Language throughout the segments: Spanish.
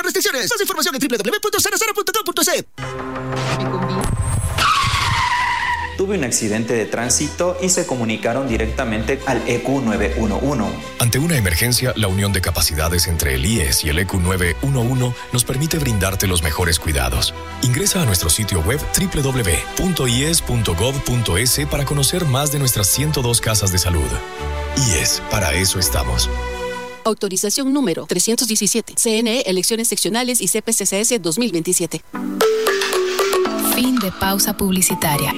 restricciones. Más información en www.zarazara.com.es. Tuve un accidente de tránsito y se comunicaron directamente al EQ 911. Ante una emergencia, la unión de capacidades entre el IES y el EQ 911 nos permite brindarte los mejores cuidados. Ingresa a nuestro sitio web www.ies.gov.es para conocer más de nuestras 102 casas de salud. IES, para eso estamos. Autorización número 317. CNE, Elecciones Seccionales y CPCCS 2027. Fin de pausa publicitaria.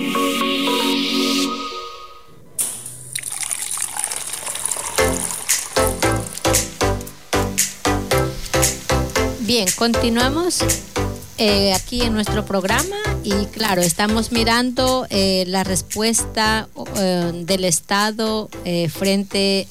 Bien, continuamos aquí en nuestro programa y claro, estamos mirando la respuesta del Estado frente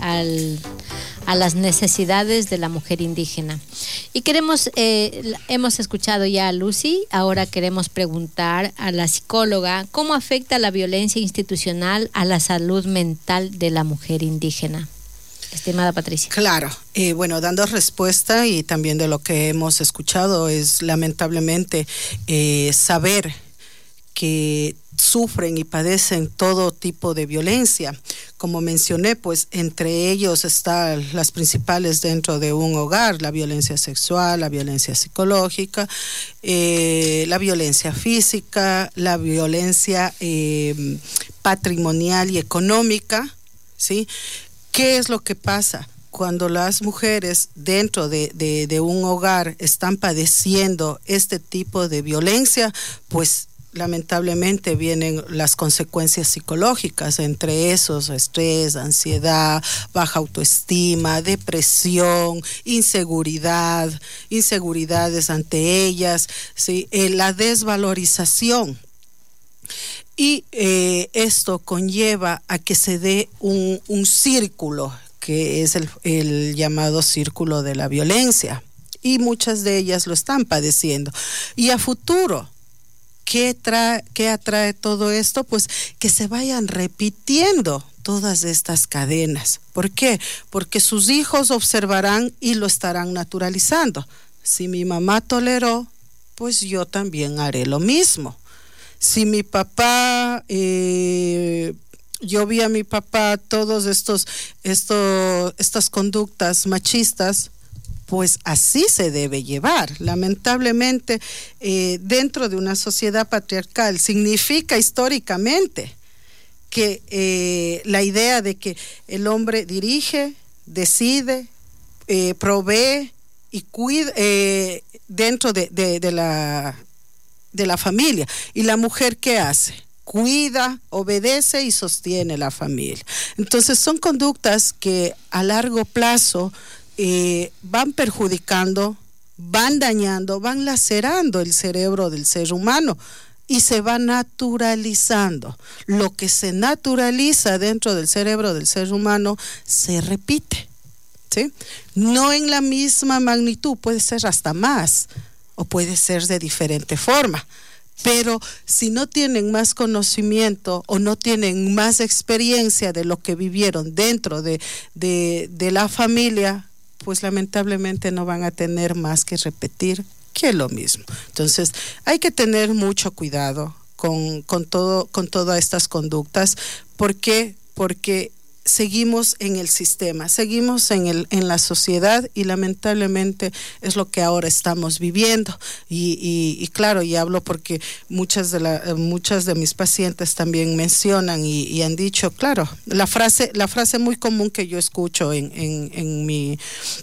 a las necesidades de la mujer indígena. Y hemos escuchado ya a Lucy, ahora queremos preguntar a la psicóloga, ¿cómo afecta la violencia institucional a la salud mental de la mujer indígena? Estimada Patricia. Claro, bueno, dando respuesta y también de lo que hemos escuchado es lamentablemente saber que sufren y padecen todo tipo de violencia. Como mencioné, pues entre ellos están las principales dentro de un hogar: la violencia sexual, la violencia psicológica, la violencia física, la violencia patrimonial y económica, ¿sí? ¿Qué es lo que pasa? Cuando las mujeres dentro de un hogar están padeciendo este tipo de violencia, pues lamentablemente vienen las consecuencias psicológicas, entre esos estrés, ansiedad, baja autoestima, depresión, inseguridades ante ellas, ¿sí? La desvalorización. Y esto conlleva a que se dé un círculo, que es el llamado círculo de la violencia. Y muchas de ellas lo están padeciendo. Y a futuro, ¿qué atrae todo esto? Pues que se vayan repitiendo todas estas cadenas. ¿Por qué? Porque sus hijos observarán y lo estarán naturalizando. Si mi mamá toleró, pues yo también haré lo mismo. Si mi papá, yo vi a mi papá todos estas conductas machistas, pues así se debe llevar. Lamentablemente, dentro de una sociedad patriarcal, significa históricamente que la idea de que el hombre dirige, decide, provee y cuida dentro de la familia. ¿Y la mujer qué hace? Cuida, obedece y sostiene la familia. Entonces son conductas que a largo plazo van perjudicando, van dañando, van lacerando el cerebro del ser humano y se va naturalizando. Lo que se naturaliza dentro del cerebro del ser humano se repite, ¿sí? No en la misma magnitud, puede ser hasta más, o puede ser de diferente forma, pero si no tienen más conocimiento o no tienen más experiencia de lo que vivieron dentro de la familia, pues lamentablemente no van a tener más que repetir que lo mismo. Entonces hay que tener mucho cuidado con todas estas conductas. ¿Por qué? Porque seguimos en el sistema, seguimos en la sociedad y lamentablemente es lo que ahora estamos viviendo y claro, y hablo porque muchas de mis pacientes también mencionan y han dicho, claro, la frase muy común que yo escucho en mi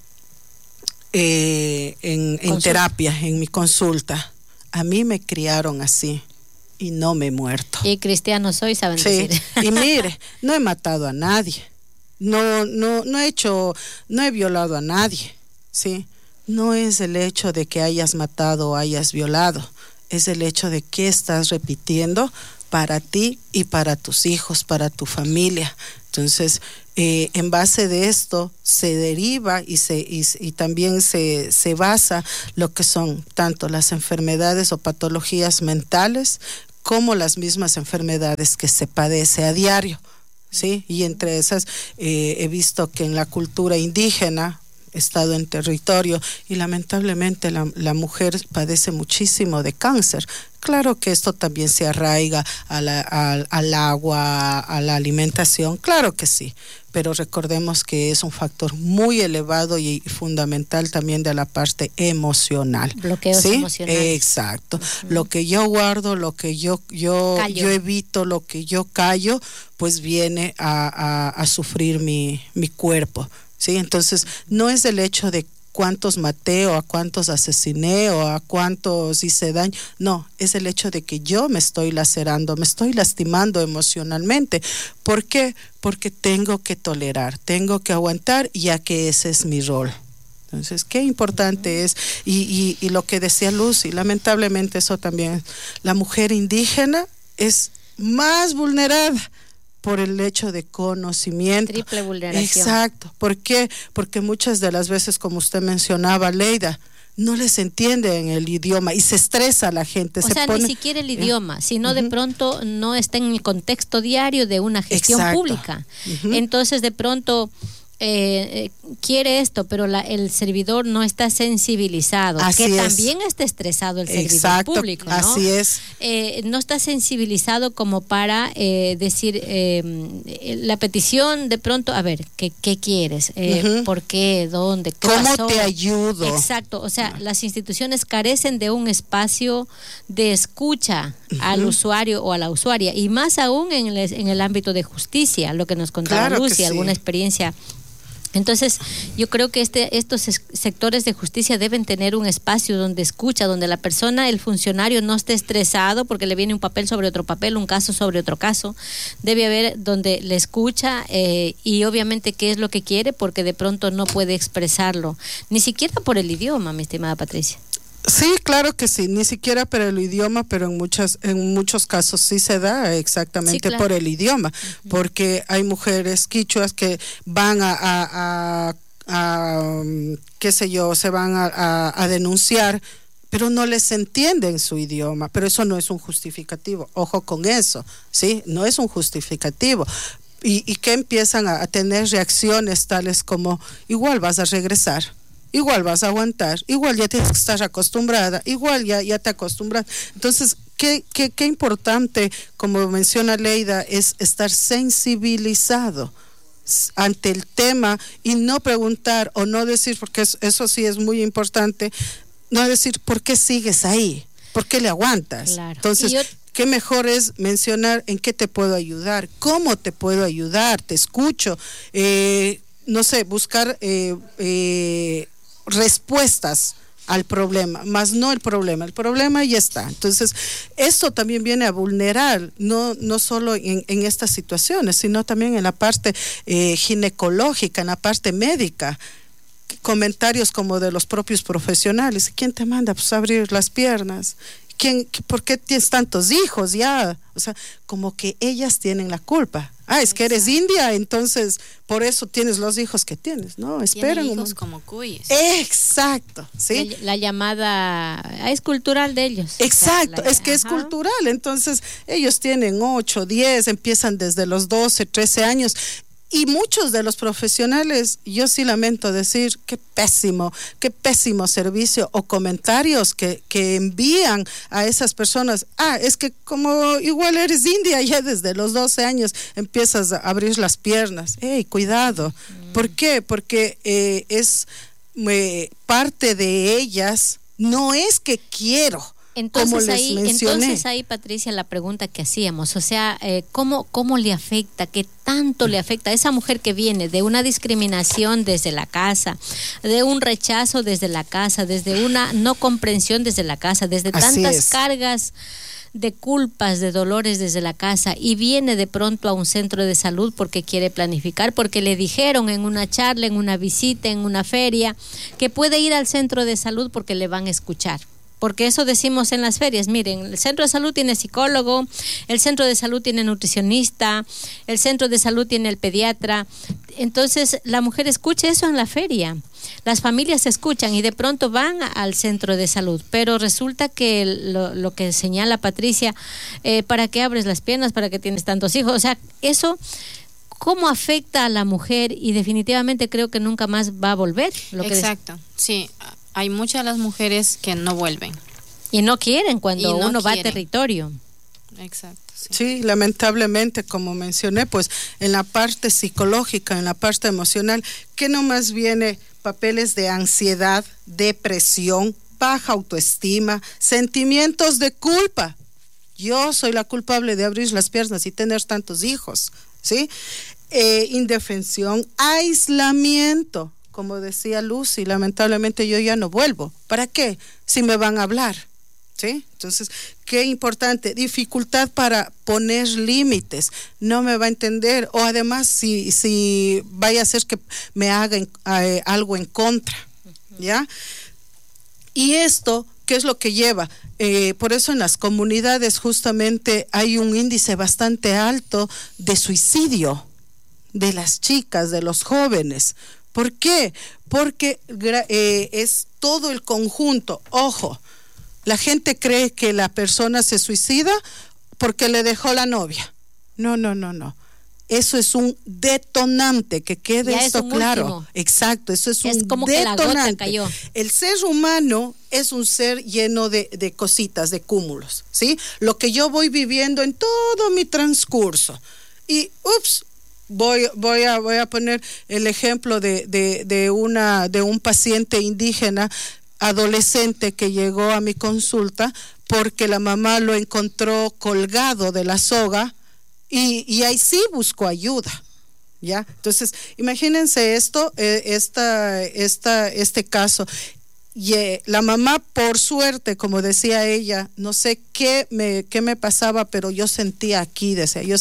en terapia, en mi consulta: a mí me criaron así y no me he muerto. Y cristiano soy, saben decir. Y mire, no he matado a nadie, no he violado a nadie, ¿sí? No es el hecho de que hayas matado o hayas violado, es el hecho de que estás repitiendo para ti y para tus hijos, para tu familia. Entonces, en base de esto se deriva y también se basa lo que son tanto las enfermedades o patologías mentales como las mismas enfermedades que se padece a diario, ¿sí? Y entre esas he visto que en la cultura indígena, estado en territorio, y lamentablemente la mujer padece muchísimo de cáncer. Claro que esto también se arraiga al agua, a la alimentación, claro que sí, pero recordemos que es un factor muy elevado y fundamental también de la parte emocional. Bloqueos emocionales. Exacto. Lo que yo guardo, lo que yo evito, lo que yo callo, pues viene a sufrir mi cuerpo, ¿sí? Entonces, no es el hecho de cuántos maté o a cuántos asesiné o a cuántos hice daño, no, es el hecho de que yo me estoy lacerando, me estoy lastimando emocionalmente. ¿Por qué? Porque tengo que tolerar, tengo que aguantar, ya que ese es mi rol. Entonces, qué importante es, y lo que decía Lucy, lamentablemente eso también, la mujer indígena es más vulnerada por el hecho de conocimiento. Triple vulneración. Exacto. ¿Por qué? Porque muchas de las veces, como usted mencionaba, Leida, no les entienden el idioma y se estresa la gente. Ni siquiera el idioma, sino de pronto no está en el contexto diario de una gestión pública. Entonces, de pronto quiere esto, pero el servidor no está sensibilizado, también está estresado el servidor público, ¿no? Así es. No está sensibilizado como para decir la petición de pronto, a ver, ¿qué quieres? ¿Por qué? ¿Dónde? ¿Qué ¿Cómo pasó? te ayudo? Exacto, o sea, las instituciones carecen de un espacio de escucha al usuario o a la usuaria, y más aún en el ámbito de justicia, lo que nos contaba Lucy, alguna experiencia. Entonces, yo creo que estos sectores de justicia deben tener un espacio donde escucha, donde la persona, el funcionario, no esté estresado porque le viene un papel sobre otro papel, un caso sobre otro caso. Debe haber donde le escucha y obviamente qué es lo que quiere, porque de pronto no puede expresarlo, ni siquiera por el idioma, mi estimada Patricia. Sí, claro que sí, ni siquiera por el idioma, pero en muchos casos sí se da exactamente por el idioma, porque hay mujeres quichuas que van a qué sé yo, se van a denunciar, pero no les entienden su idioma, pero eso no es un justificativo, ojo con eso, ¿sí? No es un justificativo. Y que empiezan a tener reacciones tales como, igual vas a regresar, igual vas a aguantar, igual ya tienes que estar acostumbrada, igual ya te acostumbras. Entonces, qué importante, como menciona Leida, es estar sensibilizado ante el tema y no preguntar o no decir, porque eso sí es muy importante, no decir, ¿por qué sigues ahí? ¿Por qué le aguantas? Claro. Entonces, qué mejor es mencionar en qué te puedo ayudar, cómo te puedo ayudar, te escucho, no sé, buscar respuestas al problema, más no el problema ya está. Entonces, esto también viene a vulnerar, no solo en estas situaciones, sino también en la parte ginecológica, en la parte médica. Comentarios como de los propios profesionales, ¿quién te manda pues, a abrir las piernas? ¿Por qué tienes tantos hijos ya? O sea, como que ellas tienen la culpa. Es que eres india, entonces por eso tienes los hijos que tienes. No, esperen. Tienen hijos como cuyes. Exacto, ¿sí? La llamada es cultural de ellos. Exacto, es que es cultural. Entonces ellos tienen 8, 10, empiezan desde los 12, 13 años. Y muchos de los profesionales, yo sí lamento decir, qué pésimo servicio o comentarios que envían a esas personas. Es que como igual eres india, ya desde los 12 años empiezas a abrir las piernas. Cuidado. ¿Por qué? Porque es parte de ellas, no es que quiero. Entonces ahí, Patricia, la pregunta que hacíamos, o sea, ¿cómo le afecta, qué tanto le afecta a esa mujer que viene de una discriminación desde la casa, de un rechazo desde la casa, desde una no comprensión desde la casa, desde tantas cargas de culpas, de dolores desde la casa, y viene de pronto a un centro de salud porque quiere planificar, porque le dijeron en una charla, en una visita, en una feria, que puede ir al centro de salud porque le van a escuchar? Porque eso decimos en las ferias, miren, el centro de salud tiene psicólogo, el centro de salud tiene nutricionista, el centro de salud tiene el pediatra. Entonces la mujer escucha eso en la feria, las familias escuchan y de pronto van al centro de salud, pero resulta que lo que señala Patricia, ¿para qué abres las piernas? ¿Para qué tienes tantos hijos? O sea, eso cómo afecta a la mujer y definitivamente creo que nunca más va a volver. Exacto, sí, hay muchas de las mujeres que no vuelven. Y no quieren cuando uno va a territorio. Exacto. Sí, lamentablemente, como mencioné, pues en la parte psicológica, en la parte emocional, ¿qué nomás viene? Papeles de ansiedad, depresión, baja autoestima, sentimientos de culpa. Yo soy la culpable de abrir las piernas y tener tantos hijos, ¿sí? Indefensión, aislamiento, como decía Lucy, lamentablemente yo ya no vuelvo. ¿Para qué? Si me van a hablar. ¿Sí? Entonces, qué importante, dificultad para poner límites, no me va a entender, o además si vaya a ser que me haga algo en contra, ¿ya? Y esto, ¿qué es lo que lleva? Por eso en las comunidades justamente hay un índice bastante alto de suicidio de las chicas, de los jóvenes. ¿Por qué? Porque es todo el conjunto, ojo. La gente cree que la persona se suicida porque le dejó la novia. No. Eso es un detonante, que quede ya esto claro. Último. Exacto, eso es un como detonante. Que la gota cayó. El ser humano es un ser lleno de cositas, de cúmulos, ¿sí? Lo que yo voy viviendo en todo mi transcurso. Y, voy a poner el ejemplo de un paciente indígena adolescente que llegó a mi consulta porque la mamá lo encontró colgado de la soga y ahí sí buscó ayuda, ¿ya? Entonces, imagínense este caso. Y la mamá, por suerte, como decía ella, no sé qué me pasaba, pero yo sentía aquí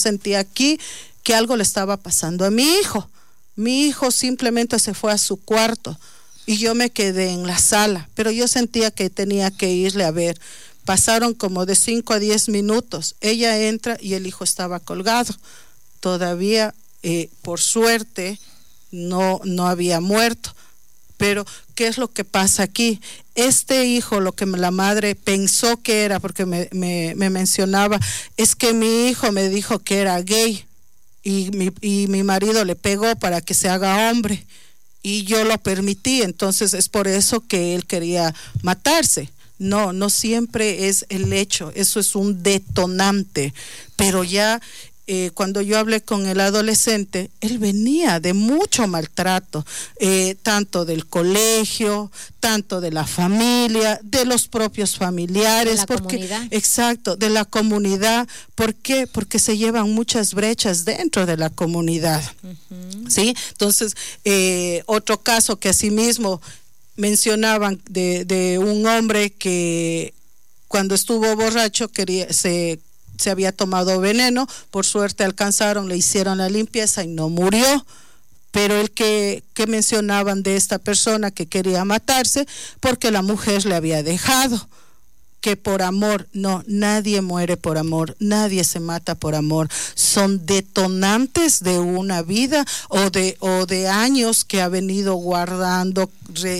que algo le estaba pasando a mi hijo. Mi hijo simplemente se fue a su cuarto y yo me quedé en la sala, pero yo sentía que tenía que irle a ver. Pasaron como de 5 a 10 minutos. Ella entra y el hijo estaba colgado. Todavía, por suerte, no había muerto. Pero, ¿qué es lo que pasa aquí? Este hijo, lo que la madre pensó que era, porque me mencionaba, es que mi hijo me dijo que era gay y mi marido le pegó para que se haga hombre. Y yo lo permití, entonces es por eso que él quería matarse. No siempre es el hecho, eso es un detonante. Pero ya cuando yo hablé con el adolescente, él venía de mucho maltrato, tanto del colegio, tanto de la familia, de los propios familiares. De la comunidad. Exacto, de la comunidad. ¿Por qué? Porque se llevan muchas brechas dentro de la comunidad. Uh-huh. ¿Sí? Entonces, otro caso que asimismo mencionaban de un hombre que cuando estuvo borracho se había tomado veneno, por suerte alcanzaron, le hicieron la limpieza y no murió. Pero el que mencionaban de esta persona que quería matarse porque la mujer le había dejado, que por amor, no, nadie muere por amor, nadie se mata por amor, son detonantes de una vida o de años que ha venido guardando,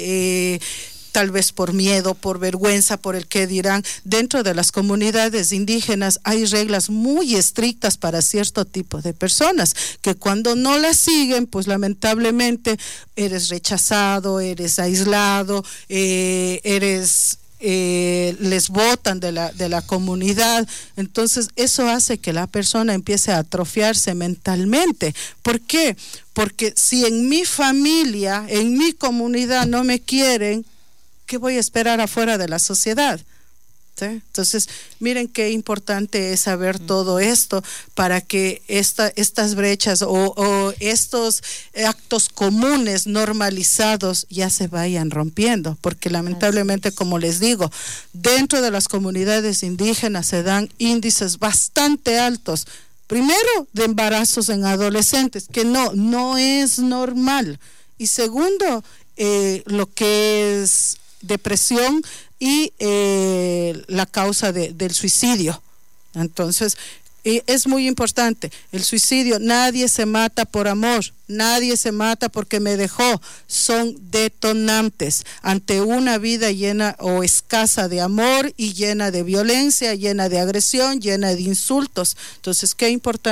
tal vez por miedo, por vergüenza, por el que dirán. Dentro de las comunidades indígenas hay reglas muy estrictas para cierto tipo de personas, que cuando no las siguen, pues lamentablemente eres rechazado, eres aislado, les botan de la comunidad. Entonces eso hace que la persona empiece a atrofiarse mentalmente. ¿Por qué? Porque si en mi familia, en mi comunidad no me quieren, ¿qué voy a esperar afuera de la sociedad? ¿Sí? Entonces, miren qué importante es saber todo esto para que estas brechas o estos actos comunes normalizados ya se vayan rompiendo, porque lamentablemente, como les digo, dentro de las comunidades indígenas se dan índices bastante altos, primero de embarazos en adolescentes, que no es normal, y segundo, lo que es depresión y la causa del suicidio. Entonces, es muy importante. El suicidio, nadie se mata por amor, nadie se mata porque me dejó. Son detonantes ante una vida llena o escasa de amor y llena de violencia, llena de agresión, llena de insultos. Entonces, qué importante